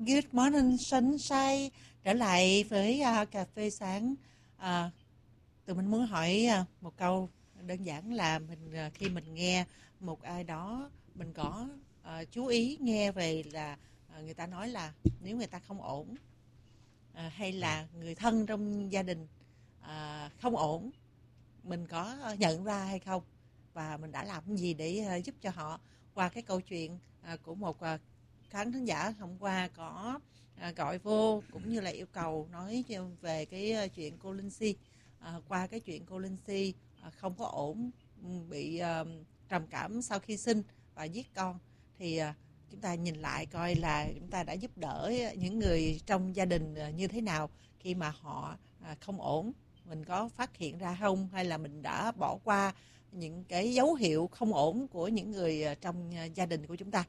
Good morning sunshine. Trở lại với cà phê sáng. Tụi mình muốn hỏi một câu đơn giản là khi mình nghe một ai đó, mình có chú ý nghe về là người ta nói là nếu người ta không ổn, hay là người thân trong gia đình không ổn, mình có nhận ra hay không, và mình đã làm gì để giúp cho họ. Qua cái câu chuyện của một khán thính giả hôm qua có gọi vô cũng như là yêu cầu nói về cái chuyện cô Linh Si. Qua cái chuyện cô Linh Si không có ổn, bị trầm cảm sau khi sinh và giết con, thì chúng ta nhìn lại coi là chúng ta đã giúp đỡ những người trong gia đình như thế nào khi mà họ không ổn. Mình có phát hiện ra không, hay là mình đã bỏ qua những cái dấu hiệu không ổn của những người trong gia đình của chúng ta.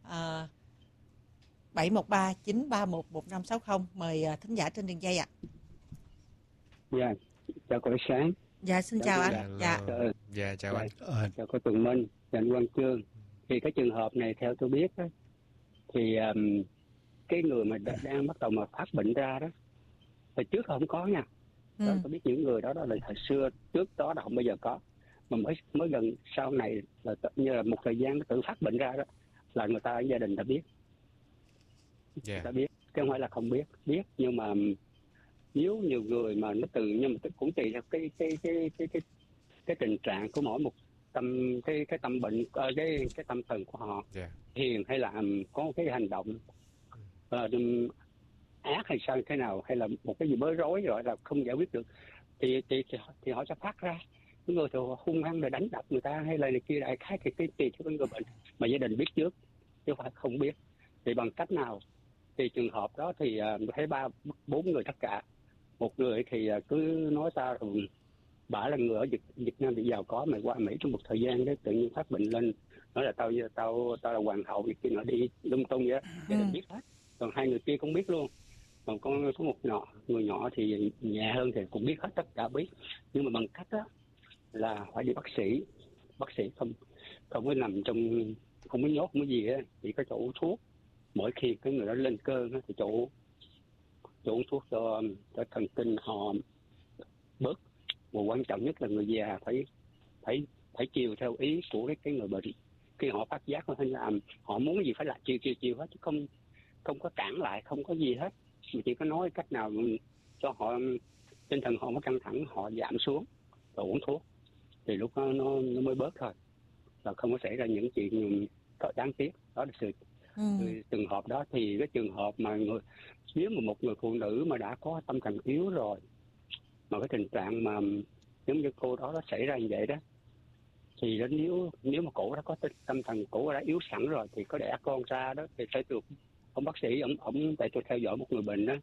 713-931-1560. Mời thính giả trên đường dây ạ. Dạ, chào cô Sáng. Dạ, xin chào anh. Dạ, chào anh. Chào cô Tùng Minh, chào anh Quang Trương. Thì cái trường hợp này theo tôi biết đó, thì cái người mà đang bắt đầu mà phát bệnh ra đó, hồi trước không có nha. Đó, tôi biết những người đó là thời xưa trước đó là không bao giờ có, mà mới gần sau này là như là một thời gian nó tự phát bệnh ra đó, là người ta ở gia đình đã biết. Người ta biết, chứ không phải là không biết, nhưng mà nếu nhiều người mà nó nhưng mà cũng tùy theo cái tình trạng của mỗi một cái tâm bệnh, cái tâm thần của họ, hiền hay là có một cái hành động ác hay sao thế nào, hay là một cái gì bối rối rồi là không giải quyết được, thì họ sẽ phát ra. Những người thì hung hăng để đánh đập người ta hay là này kia, đại khái thì cái tùy theo người bệnh, mà gia đình biết trước chứ phải không biết. Thì bằng cách nào thì trường hợp đó thì thấy 3-4 người tất cả. Một người thì cứ nói ta bả là người ở Việt Nam thì giàu có, mà qua Mỹ trong một thời gian đấy tự nhiên phát bệnh lên, nói là tao là hoàng hậu, việc kia nó đi lung tung vậy đó. Gia đình biết hết, còn hai người kia cũng biết luôn. Còn có một người nhỏ thì nhẹ hơn thì cũng biết hết, tất cả biết. Nhưng mà bằng cách đó là phải đi bác sĩ không có nằm trong, không có nhốt, không có gì hết, chỉ có chỗ uống thuốc. Mỗi khi cái người đó lên cơn thì chỗ uống thuốc cho thần kinh họ bớt. Và quan trọng nhất là người già phải chiều theo ý của cái người bệnh. Khi họ phát giác hay làm họ muốn cái gì phải là chiều hết, chứ không có cản lại, không có gì hết. Mình chỉ có nói cách nào cho họ tinh thần họ mới căng thẳng, họ giảm xuống rồi uống thuốc, thì lúc đó nó mới bớt thôi, là không có xảy ra những chuyện đáng tiếc. Đó là sự trường hợp đó. Thì cái trường hợp mà nếu mà một người phụ nữ mà đã có tâm thần yếu rồi, mà cái tình trạng mà giống như cô đó nó xảy ra như vậy đó, thì đó, nếu mà cổ đã có tâm thần, cổ đã yếu sẵn rồi, thì có đẻ con ra đó thì phải được ông bác sĩ, ông tại tôi theo dõi một người bệnh đó,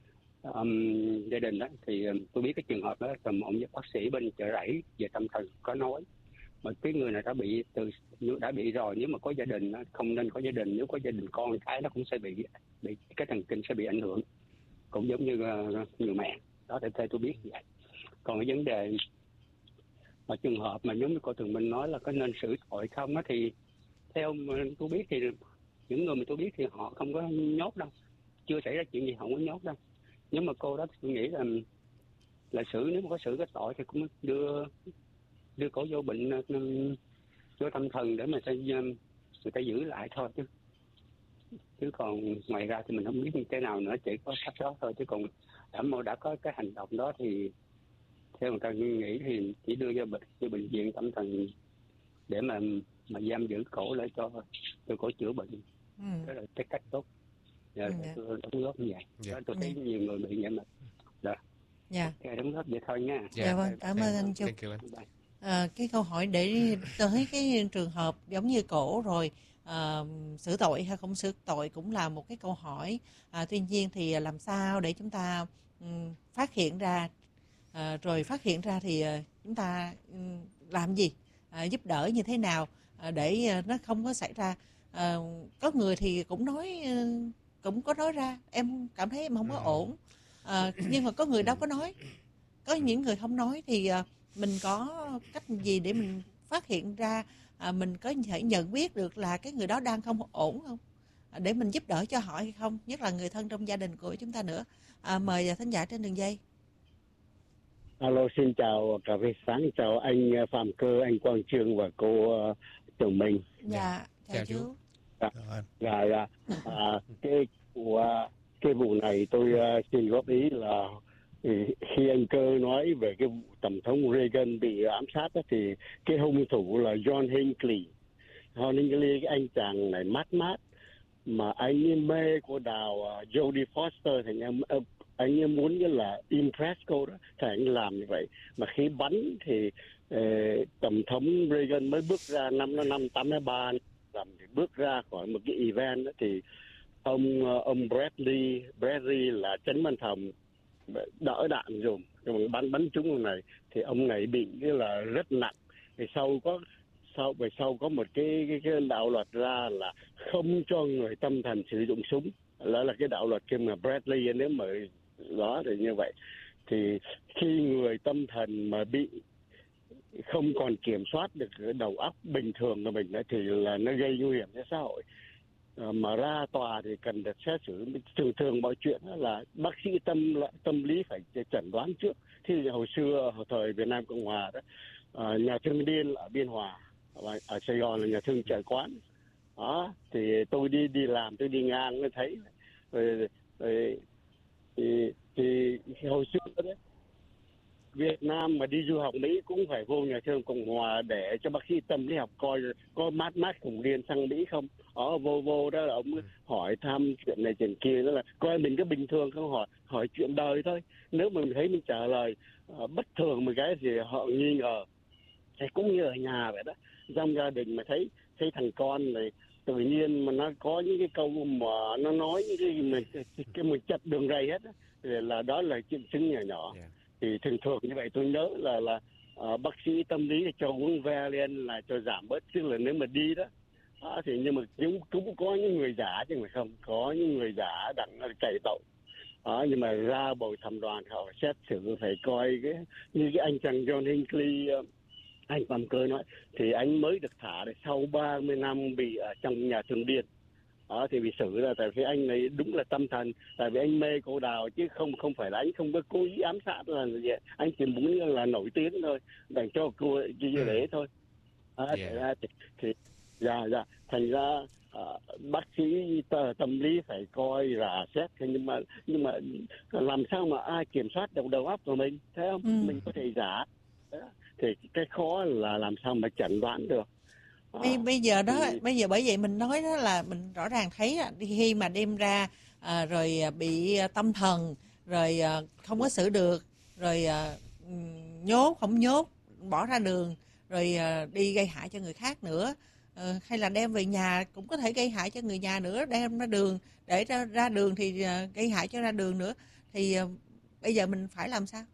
gia đình đó, thì tôi biết cái trường hợp đó, tầm ông bác sĩ bên Chợ Rẫy về tâm thần có nói mà cái người này đã bị rồi, nếu mà có gia đình không nên có gia đình, nếu có gia đình con cái nó cũng sẽ bị cái thần kinh sẽ bị ảnh hưởng, cũng giống như người mẹ đó, để theo tôi biết vậy. Còn cái vấn đề mà trường hợp mà giống như cô Tường Minh nói là có nên xử tội không á, thì theo tôi biết thì những người mà tôi biết thì họ không có nhốt đâu, chưa xảy ra chuyện gì họ không có nhốt đâu. Nhưng mà cô đó tôi nghĩ là nếu mà có xử cái tội thì cũng đưa cổ vô bệnh, vô tâm thần để mà người ta giữ lại thôi, chứ còn ngoài ra thì mình không biết như thế nào nữa, chỉ có cách đó thôi. Chứ còn đã có cái hành động đó thì theo người ta nghĩ thì chỉ đưa vô bệnh viện tâm thần để mà giam giữ cổ lại cho cổ chữa bệnh. Đó là cái cách tốt. Tôi đóng góp như vậy. Tôi thấy nhiều người bị vậy mà. Okay, đóng góp vậy thôi nha. Dạ vâng, cảm ơn anh Trung. Cái câu hỏi để tới cái trường hợp giống như cổ rồi, xử tội hay không xử tội cũng là một cái câu hỏi. Tuy nhiên thì làm sao để chúng ta phát hiện ra, rồi phát hiện ra thì chúng ta làm gì, giúp đỡ như thế nào để nó không có xảy ra. Có người thì cũng có nói ra em cảm thấy em không có ổn, nhưng mà có người đâu có nói. Có những người không nói thì mình có cách gì để mình phát hiện ra, mình có thể nhận biết được là cái người đó đang không ổn không? để mình giúp đỡ cho họ hay không, nhất là người thân trong gia đình của chúng ta nữa. Mời thính giả trên đường dây. Alo, xin chào cà phê sáng, chào anh Phạm Cơ, anh Quang Trương và cô Tiểu Minh. Dạ, chào chú. Dạ. Cái vụ này tôi xin góp ý là khi anh Cơ nói về cái vụ tổng thống Reagan bị ám sát đó, thì cái hung thủ là John Hinckley. John Hinckley, cái anh chàng này mát mà anh ấy mê cô đào Jodie Foster, thành anh ấy muốn là impress cô đó, thì anh làm như vậy. Mà khi bắn thì tổng thống Reagan mới bước ra năm 83 làm thì bước ra khỏi một cái event đó, thì ông Bradley là tránh văn phòng đỡ đạn dùng bắn trúng ông này, thì ông này bị cái là rất nặng. Thì sau có một cái đạo luật ra là không cho người tâm thần sử dụng súng, đó là cái đạo luật kia mà Bradley nếu mà đó thì như vậy. Thì khi người tâm thần mà bị không còn kiểm soát được cái đầu óc bình thường của mình thì là nó gây nguy hiểm cho xã hội. Mà ra tòa thì cần được xét xử. Thường mọi chuyện là bác sĩ tâm lý phải chẩn đoán trước. Thì hồi xưa hồi thời Việt Nam Cộng Hòa đó, nhà thương Điên ở Biên Hòa, ở Sài Gòn là nhà thương Chợ Quán đó, thì tôi đi làm, tôi đi ngang mới thấy thì hồi xưa đấy, Việt Nam mà đi du học Mỹ cũng phải vô nhà thương Cộng Hòa để cho bác sĩ tâm lý học coi có mát khủng điên sang Mỹ không. Ở vô đó là ông hỏi thăm chuyện này chuyện kia, đó là coi mình có bình thường không, hỏi chuyện đời thôi. Nếu mà mình thấy mình trả lời bất thường một cái thì họ nghi ngờ. Thì cũng như ở nhà vậy đó, trong gia đình mà thấy thằng con này tự nhiên mà nó có những cái câu mà nó nói những cái mình chặt đường ray hết đó, là đó là triệu chứng nhỏ. Thì thường như vậy tôi nhớ là bác sĩ tâm lý cho uống Valium là cho giảm bớt, chứ là nếu mà đi đó thì nhưng mà cũng có những người giả chứ không có những người giả đặng cày tội. Nhưng mà ra bồi thẩm đoàn họ xét xử phải coi như cái anh chàng John Hinckley, anh Phạm Cơ nói, thì anh mới được thả để sau 30 năm bị ở trong nhà thương Điên. Thì bị xử là tại vì anh này đúng là tâm thần, tại vì anh mê cô đào chứ không phải là anh không có cố ý ám sát, là gì, anh chỉ muốn là nổi tiếng thôi, để cho cô như thế thôi. Thành ra bác sĩ tâm lý phải coi là xét, nhưng mà làm sao mà ai kiểm soát được đầu óc của mình, thấy không? Mình có thể giả đó. Thì cái khó là làm sao mà chẩn đoán được. Bây giờ bởi vậy mình nói đó là mình rõ ràng thấy khi mà đem ra rồi bị tâm thần, rồi không có xử được, rồi nhốt không nhốt, bỏ ra đường, rồi đi gây hại cho người khác nữa, hay là đem về nhà cũng có thể gây hại cho người nhà nữa, đem ra đường để ra đường thì gây hại cho ra đường nữa, thì bây giờ mình phải làm sao?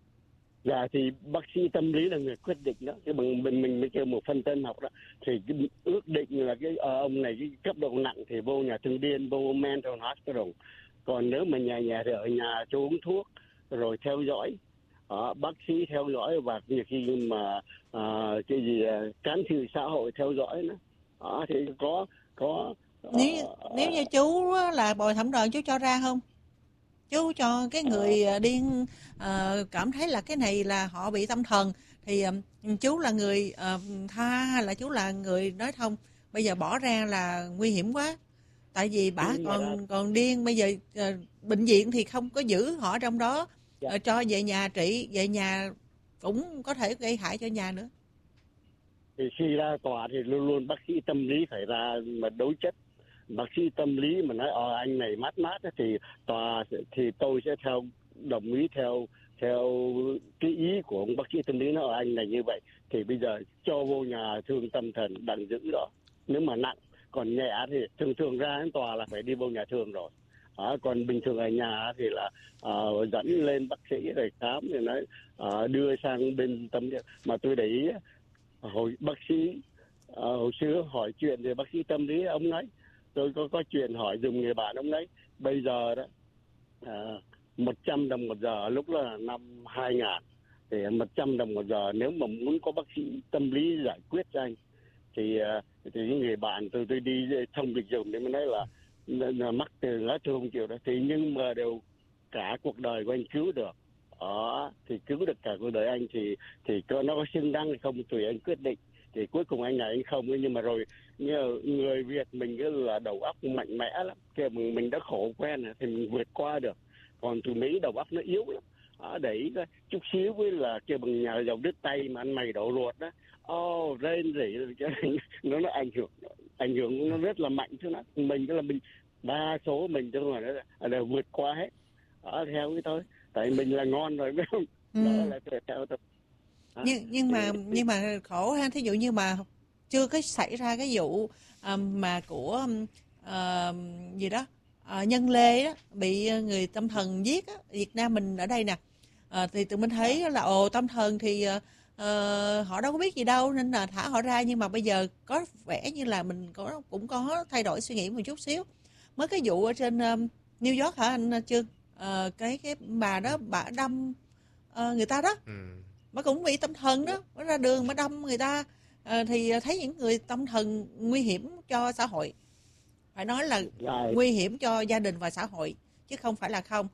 Dạ thì bác sĩ tâm lý là người quyết định đó, chứ bằng mình mới kêu một phân tâm học đó, thì cái ước định là cái ông này cái cấp độ nặng thì vô nhà thương Điên, vô mental hospital. Còn nếu mà nhà thì ở nhà cho uống thuốc rồi theo dõi, bác sĩ theo dõi, và nhiều khi mà cái gì cán sự xã hội theo dõi nữa. Thì có nếu như chú là bồi thẩm đoàn, chú cho ra không? Chú cho cái người điên cảm thấy là cái này là họ bị tâm thần, thì chú là người tha hay là chú là người nói thông? Bây giờ bỏ ra là nguy hiểm quá, tại vì bả còn điên. Bây giờ bệnh viện thì không có giữ họ trong đó, cho về nhà trị, về nhà cũng có thể gây hại cho nhà nữa. Thì khi ra tòa thì luôn luôn bác sĩ tâm lý phải ra mà đối chất. Bác sĩ tâm lý mà nói anh này mát thì tòa thì tôi sẽ đồng ý theo cái ý của ông bác sĩ tâm lý, nói anh này như vậy thì bây giờ cho vô nhà thương tâm thần đặng giữ đó. Nếu mà nặng, còn nhẹ thì thường ra đến tòa là phải đi vô nhà thương rồi. Còn bình thường ở nhà thì là dẫn lên bác sĩ rồi khám, thì nói đưa sang bên tâm lý. Mà tôi để ý hồi bác sĩ hồi xưa hỏi chuyện thì bác sĩ tâm lý ông nói, tôi có chuyện hỏi dùng người bạn ông đấy, bây giờ đó 100 đồng một giờ, lúc là năm 2000 thì 100 đồng một giờ, nếu mà muốn có bác sĩ tâm lý giải quyết cho anh thì những người bạn tôi đi thông việc dùng để mới nói là mắc từ lá thư không chịu đó, thì nhưng mà đều cả cuộc đời của anh cứu được. Thì cứu được cả cuộc đời anh thì nó có xứng đáng hay không tùy anh quyết định. Thì cuối cùng anh này anh không ấy, nhưng mà rồi người Việt mình cái là đầu óc mạnh mẽ lắm, kìa mình đã khổ quen thì mình vượt qua được. Còn tụi Mỹ đầu óc nó yếu lắm, để ý coi chút xíu với là kêu bằng nhà giàu đứt tay mà ăn mày đổ ruột đó, rên rỉ nó ảnh hưởng nó rất là mạnh chứ. Nó mình cái là mình đa số mình chứ mà nó đều vượt qua hết theo cái thôi, tại mình là ngon rồi biết không. Đó là theo tôi. Nhưng mà khổ ha, thí dụ như mà chưa có xảy ra cái vụ mà của gì đó Nhân Lê đó bị người tâm thần giết á, Việt Nam mình ở đây nè, thì tụi mình thấy là tâm thần thì họ đâu có biết gì đâu nên là thả họ ra, nhưng mà bây giờ có vẻ như là mình cũng có thay đổi suy nghĩ một chút xíu. Mới cái vụ ở trên New York hả anh Trương, cái bà đó bà đâm người ta đó, mà cũng bị tâm thần đó, mới ra đường mà đâm người ta, thì thấy những người tâm thần nguy hiểm cho xã hội, phải nói là nguy hiểm cho gia đình và xã hội chứ không phải là không.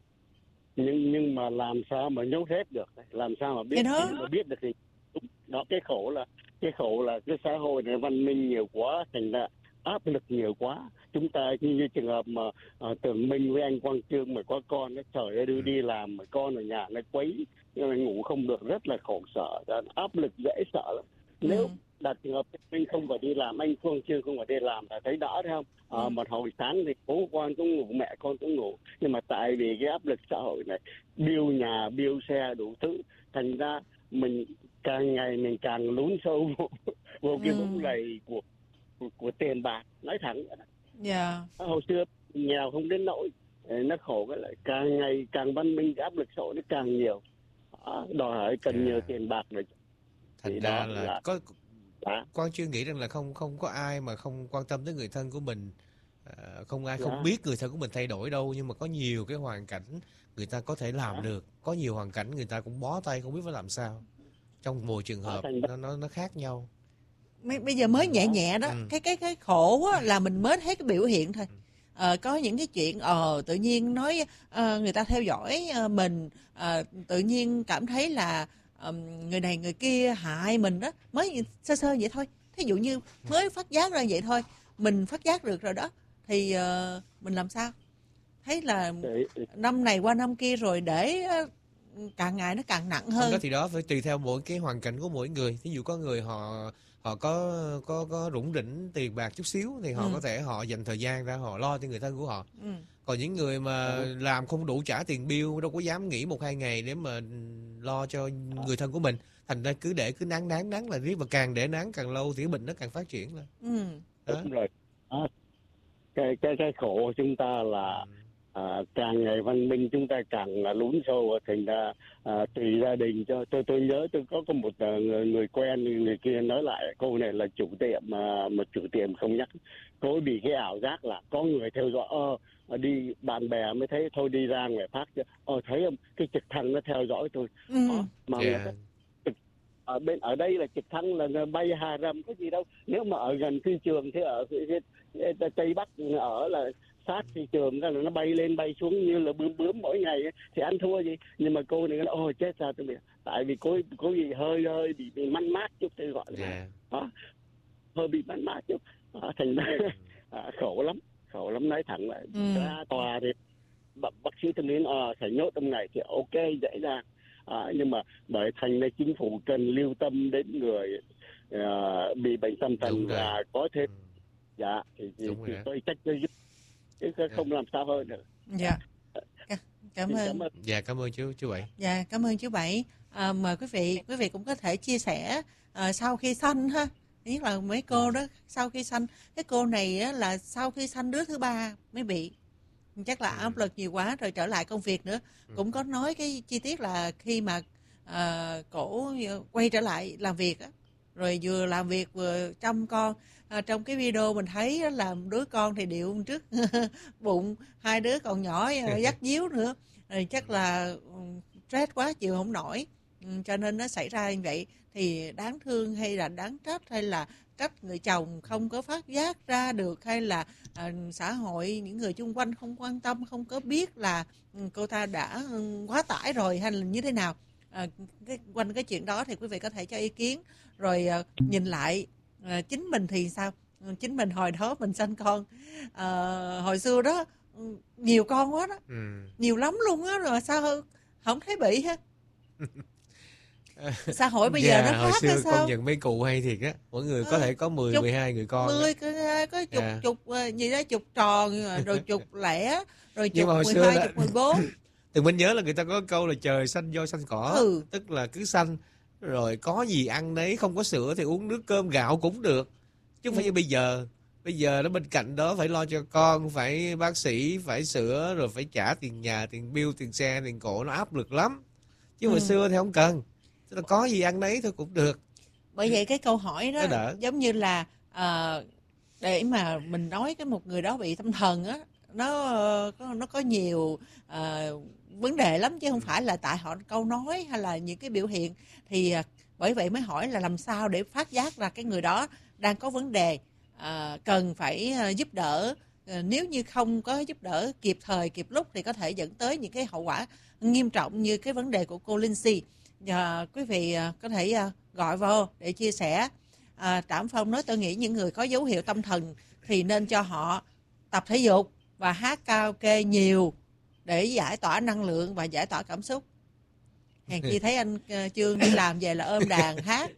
Nhưng mà làm sao mà nhốt hết được, làm sao mà biết mà biết được thì đó, cái khổ là cái xã hội này văn minh nhiều quá, thành ra áp lực nhiều quá. Chúng ta như trường hợp mà Tường Minh với anh Quang Trương mà có con nó trời ơi đưa đi làm mà con ở nhà nó quấy, ngủ không được, rất là khổ sở, áp lực dễ sợ lắm. Nếu đặt trường hợp mình không phải đi làm, anh Quang Trương không phải đi làm là thấy đỡ thấy không? Mà hồi sáng thì bố con cũng ngủ, mẹ con cũng ngủ, nhưng mà tại vì cái áp lực xã hội này, bill nhà, bill xe đủ thứ, thành ra mình càng ngày mình càng lún sâu vô cái vũng lầy của tiền bạc, nói thẳng. Hồi xưa nghèo không đến nỗi, nó khổ cái lại càng ngày càng văn minh, cái áp lực xã hội nó càng nhiều, đòi hỏi cần nhiều tiền bạc rồi. Thành ra là có Quang chưa nghĩ rằng là không có ai mà không quan tâm tới người thân của mình, không ai không biết người thân của mình thay đổi đâu, nhưng mà có nhiều cái hoàn cảnh người ta có thể làm được, có nhiều hoàn cảnh người ta cũng bó tay không biết phải làm sao. Trong mỗi trường hợp nó khác nhau. Bây giờ mới nhẹ nhẹ đó, cái khổ á, là mình mới thấy cái biểu hiện thôi. Có những cái chuyện tự nhiên nói người ta theo dõi mình, tự nhiên cảm thấy là người này người kia hại mình đó, mới sơ sơ vậy thôi. Thí dụ như mới phát giác ra vậy thôi, mình phát giác được rồi đó, thì mình làm sao? Thấy là năm này qua năm kia rồi để càng ngày nó càng nặng hơn. Đó thì đó phải tùy theo mỗi cái hoàn cảnh của mỗi người. Ví dụ có người họ có rủng rỉnh tiền bạc chút xíu thì họ có thể họ dành thời gian ra họ lo cho người thân của họ. Còn những người mà làm không đủ trả tiền bill, đâu có dám nghỉ 1-2 ngày để mà lo cho người thân của mình, thành ra cứ nắng là riết, và càng để nắng càng lâu thì cái bệnh nó càng phát triển lên. Đúng rồi. Cái khổ của chúng ta là càng ngày văn minh chúng ta càng lún sâu, thành ra tùy gia đình. Tôi nhớ tôi có một người quen, người kia nói lại câu này là chủ tiệm, mà chủ tiệm không nhắc, cô bị cái ảo giác là có người theo dõi, đi bạn bè mới thấy, thôi đi ra ngoài phát chứ, thấy không, cái trực thăng nó theo dõi tôi. Mà ở đây là trực thăng là bay Hà Rầm có gì đâu, nếu mà ở gần phi trường thì ở Tây Bắc ở là sát thị trường là nó bay lên bay xuống như là bướm mỗi ngày ấy, thì ăn thua gì. Nhưng mà cô này nói chết sao tôi biết, tại vì cô gì hơi bị man mát chút, tôi gọi là hơi bị man mát chút, thành ra khổ lắm nói thẳng lại. Ra tòa thì bác sĩ tâm lý phải nhốt trong này thì ok dễ dàng, nhưng mà bởi thành ra chính phủ cần lưu tâm đến người bị bệnh tâm thần và có thêm thì tôi trách tôi giúp, chứ không làm sao hơn được. Cảm ơn. Cảm ơn chú Bảy. Cảm ơn chú Bảy. Mời quý vị cũng có thể chia sẻ sau khi sanh ha. Nhất là mấy cô đó sau khi sanh, cái cô này á, là sau khi sanh đứa thứ 3 mới bị, chắc là áp lực nhiều quá rồi trở lại công việc nữa. Cũng có nói cái chi tiết là khi mà cổ quay trở lại làm việc á, rồi vừa làm việc vừa chăm con. Trong cái video mình thấy là đứa con thì điệu trước bụng, 2 đứa còn nhỏ dắt díu nữa, rồi chắc là stress quá chịu không nổi, Cho nên nó xảy ra như vậy thì đáng thương hay là đáng trách, hay là trách người chồng không có phát giác ra được, hay là xã hội những người xung quanh không quan tâm, không có biết là cô ta đã quá tải rồi hay là như thế nào. Quanh cái chuyện đó thì quý vị có thể cho ý kiến, rồi nhìn lại chính mình thì sao. Chính mình hồi đó mình sanh con, hồi xưa đó nhiều con quá đó, nhiều lắm luôn á, rồi sao không thấy bị hết. Xã hội bây giờ nó hồi khác xưa hay công sao? nhận mấy cụ hay thiệt á, mỗi người có thể có 10, 12 người con 10 á. có chục gì đó, chục tròn rồi chục lẻ, rồi Nhưng chục mà hồi xưa 12, là chục 14. Tụi mình nhớ là người ta có câu là trời xanh voi xanh cỏ, tức là cứ xanh rồi có gì ăn đấy, không có sữa thì uống nước cơm gạo cũng được, chứ không phải như bây giờ. Bây giờ nó bên cạnh đó phải lo cho con, phải bác sĩ, phải sữa, rồi phải trả tiền nhà, tiền bill, tiền xe, tiền cổ, nó áp lực lắm. Chứ hồi xưa thì không cần, tức là có gì ăn đấy thôi cũng được. Bởi vậy cái câu hỏi đó Đỡ. giống như là để mà mình nói cái một người đó bị tâm thần á, nó có nhiều vấn đề lắm, chứ không phải là tại họ câu nói hay là những cái biểu hiện. Thì bởi vậy mới hỏi là làm sao để phát giác ra cái người đó đang có vấn đề, cần phải giúp đỡ. Nếu như không có giúp đỡ kịp thời kịp lúc thì có thể dẫn tới những cái hậu quả nghiêm trọng như cái vấn đề của cô Lindsay. Quý vị có thể gọi vào để chia sẻ. Trạm Phong nói tôi nghĩ những người có dấu hiệu tâm thần thì nên cho họ tập thể dục và hát karaoke nhiều để giải tỏa năng lượng và giải tỏa cảm xúc. Hèn chi thấy anh Trương đi làm về là ôm đàn hát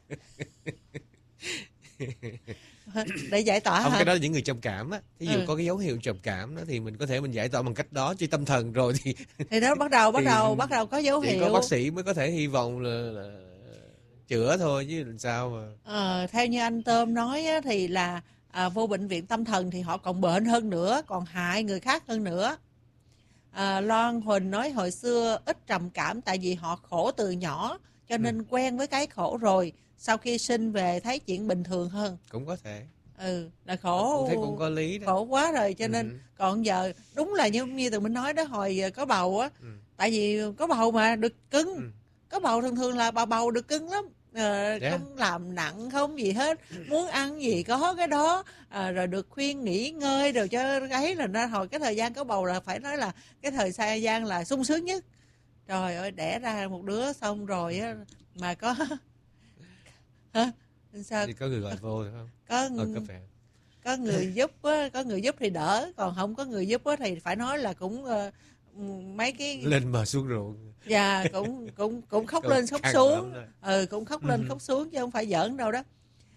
để giải tỏa. Không, cái đó là những người trầm cảm á. Ví dụ có cái dấu hiệu trầm cảm đó thì mình có thể mình giải tỏa bằng cách đó. Chứ tâm thần rồi thì đó bắt đầu có dấu chỉ hiệu. có bác sĩ mới có thể hy vọng là chữa thôi, chứ làm sao mà. Theo như anh Tôm nói á, thì là vô bệnh viện tâm thần thì họ còn bệnh hơn nữa, còn hại người khác hơn nữa. Loan Huỳnh nói hồi xưa ít trầm cảm tại vì họ khổ từ nhỏ cho nên quen với cái khổ rồi, sau khi sinh về thấy chuyện bình thường hơn. Cũng có thể. Là khổ. Cũng thấy cũng có lý đó. Khổ quá rồi cho nên còn giờ đúng là như tụi mình nói đó, hồi có bầu á, tại vì có bầu mà được cưng. Có bầu thường là bà bầu được cưng lắm. Không làm nặng không gì hết, muốn ăn gì có cái đó, rồi được khuyên nghỉ ngơi rồi cho ấy, là nó hồi cái thời gian có bầu là phải nói là cái thời gian là sung sướng nhất. Trời ơi, đẻ ra một đứa xong rồi á mà có hả? Sao? Thì có người gọi vô được không? Có người giúp á, có người giúp thì đỡ, còn không có người giúp á thì phải nói là cũng mấy cái lên mà xuống ruộng. Dạ, cũng khóc lên khóc xuống. Cũng khóc lên khóc xuống chứ không phải giỡn đâu đó.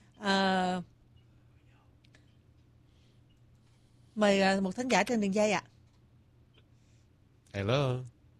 Mời một thính giả trên đường dây ạ. Hello,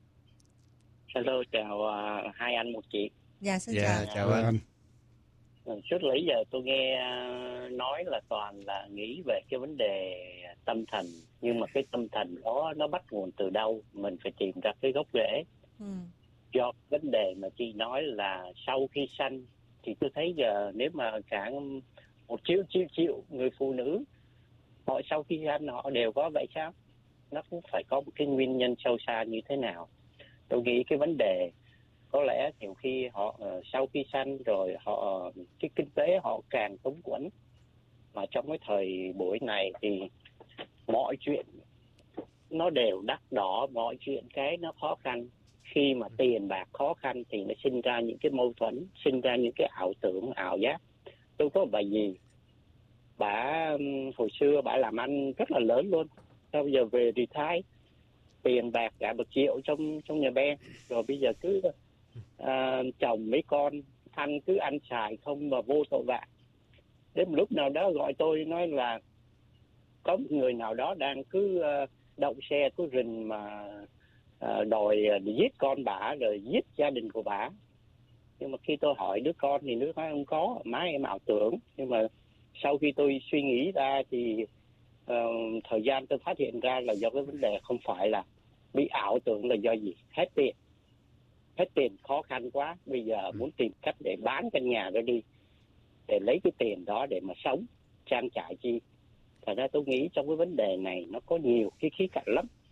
chào hai anh một chị. Dạ, xin chào anh. Trước nãy giờ tôi nghe nói là toàn là nghĩ về cái vấn đề tâm thần, nhưng mà cái tâm thần đó nó bắt nguồn từ đâu, mình phải tìm ra cái gốc rễ. Do vấn đề mà chị nói là sau khi sanh thì tôi thấy giờ nếu mà cả 1 triệu người phụ nữ họ sau khi sanh họ đều có vậy sao? Nó cũng phải có một cái nguyên nhân sâu xa như thế nào. Tôi nghĩ cái vấn đề có lẽ nhiều khi họ sau khi sanh rồi họ cái kinh tế họ càng túng quẫn, mà trong cái thời buổi này thì mọi chuyện nó đều đắt đỏ, mọi chuyện cái nó khó khăn. Khi mà tiền bạc khó khăn thì nó sinh ra những cái mâu thuẫn, sinh ra những cái ảo tưởng, ảo giác. Tôi có bà dì, bà hồi xưa bà làm ăn rất là lớn luôn, sau giờ về retire, tiền bạc cả 1 triệu trong nhà bè, rồi bây giờ cứ chồng mấy con cứ ăn xài không mà vô tội vạ. Đến một lúc nào đó gọi tôi nói là có một người nào đó đang cứ đậu xe cứ rình mà đòi giết con bả rồi giết gia đình của bả. Nhưng mà khi tôi hỏi đứa con thì đứa nói không có, má em ảo tưởng. Nhưng mà sau khi tôi suy nghĩ ra thì thời gian tôi phát hiện ra là do cái vấn đề không phải là bị ảo tưởng, là do gì? Hết tiền khó khăn quá, bây giờ muốn tìm cách để bán căn nhà đó đi để lấy cái tiền đó để mà sống, trang trải chi. Thật ra tôi nghĩ trong cái vấn đề này nó có nhiều cái khía cạnh lắm.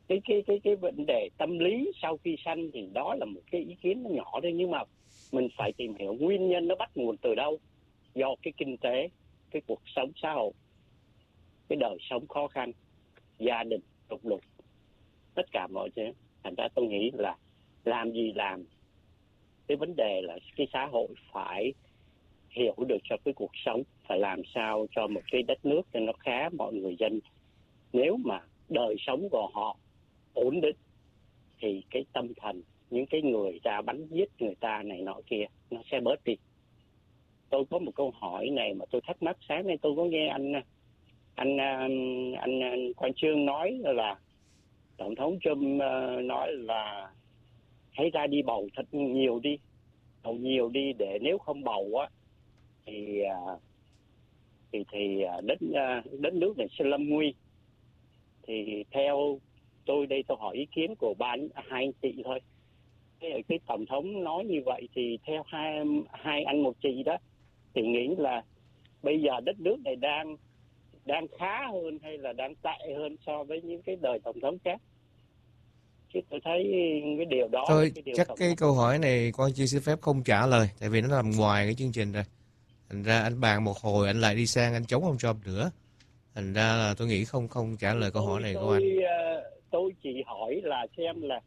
cái vấn đề tâm lý sau khi sanh thì đó là một cái ý kiến nó nhỏ thôi, nhưng mà mình phải tìm hiểu nguyên nhân nó bắt nguồn từ đâu. Do cái kinh tế, cái cuộc sống xã hội, cái đời sống khó khăn, gia đình độc lục, tất cả mọi thứ. Thành ra tôi nghĩ là làm gì làm, cái vấn đề là cái xã hội phải hiểu được cho cái cuộc sống, phải làm sao cho một cái đất nước cho nó khá mọi người dân. Nếu mà đời sống của họ ổn định thì cái tâm thần, những cái người ta bắn giết người ta này nọ kia nó sẽ bớt đi. Tôi có một câu hỏi này mà tôi thắc mắc, sáng nay tôi có nghe anh Quang Chương nói là tổng thống Trump nói là hãy ra đi bầu thật nhiều đi, bầu nhiều đi, để nếu không bầu á thì đất nước này sẽ lâm nguy. Thì theo tôi đây, tôi hỏi ý kiến của hai anh chị thôi. Cái tổng thống nói như vậy thì theo hai anh một chị đó thì nghĩ là bây giờ đất nước này đang khá hơn hay là đang tệ hơn so với những cái đời tổng thống khác? Chứ tôi thấy cái điều đó Thôi cái điều chắc cái câu hỏi này con chưa xin phép không trả lời, tại vì nó nằm ngoài cái chương trình rồi. Thành ra anh bàn một hồi anh lại đi sang anh chống ông Trump nữa. Thành ra là tôi nghĩ không trả lời câu hỏi này của anh. Tôi chỉ hỏi là xem là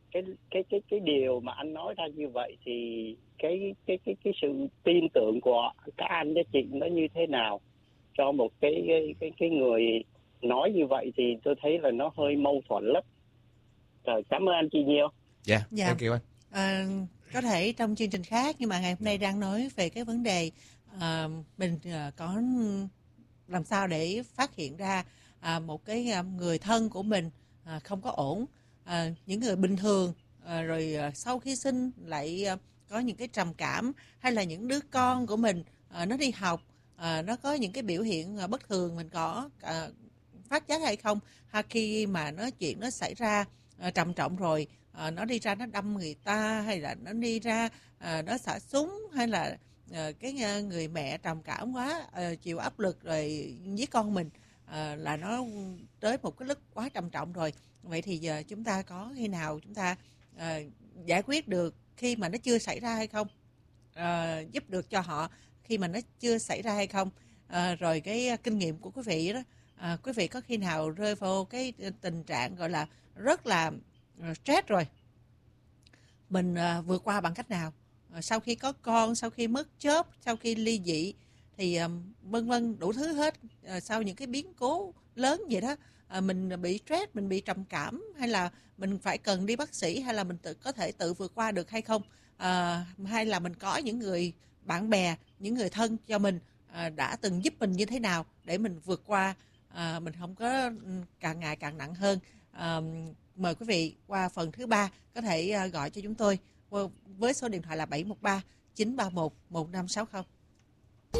cái điều mà anh nói ra như vậy thì cái sự tin tưởng của các anh các chị nó như thế nào cho một cái người nói như vậy, thì tôi thấy là nó hơi mâu thuẫn lắm. Rồi, cảm ơn anh chị nhiều. Dạ, Dạ. thank you anh. Có thể trong chương trình khác, nhưng mà ngày hôm nay đang nói về cái vấn đề mình có làm sao để phát hiện ra một cái người thân của mình không có ổn. Những người bình thường rồi sau khi sinh lại có những cái trầm cảm, hay là những đứa con của mình nó đi học nó có những cái biểu hiện bất thường, mình có phát giác hay không, hay khi mà chuyện nó xảy ra trầm trọng rồi nó đi ra nó đâm người ta, hay là nó đi ra nó xả súng, hay là cái người mẹ trầm cảm quá chịu áp lực rồi giết con mình, là nó tới một cái lúc quá trầm trọng rồi. Vậy thì giờ chúng ta có khi nào chúng ta giải quyết được khi mà nó chưa xảy ra hay không, giúp được cho họ khi mà nó chưa xảy ra hay không? Rồi cái kinh nghiệm của quý vị đó, quý vị có khi nào rơi vào cái tình trạng gọi là rất là stress rồi, mình vượt qua bằng cách nào? Sau khi có con, sau khi mất job, sau khi ly dị thì vân vân đủ thứ hết, sau những cái biến cố lớn vậy đó, mình bị stress, mình bị trầm cảm, hay là mình phải cần đi bác sĩ, hay là mình có thể tự vượt qua được hay không? Hay là mình có những người bạn bè, những người thân cho mình đã từng giúp mình như thế nào để mình vượt qua, mình không có càng ngày càng nặng hơn. Mời quý vị qua phần thứ 3 có thể gọi cho chúng tôi với số điện thoại là 713 931 1560.